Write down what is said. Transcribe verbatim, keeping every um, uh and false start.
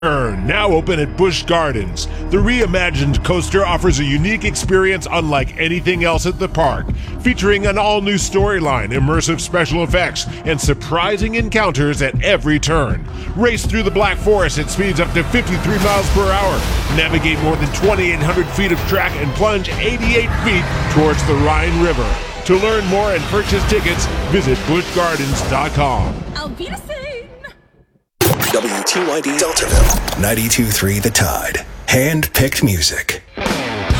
Now open at Busch Gardens. The reimagined coaster offers a unique experience unlike anything else at the park, featuring an all-new storyline, immersive special effects, and surprising encounters at every turn. Race through the Black Forest at speeds up to fifty-three miles per hour, navigate more than twenty-eight hundred feet of track, and plunge eighty-eight feet towards the Rhine River. To learn more and purchase tickets, visit busch gardens dot com. I'll be the same. W T Y D Deltaville, ninety-two point three The Tide. Hand-picked music.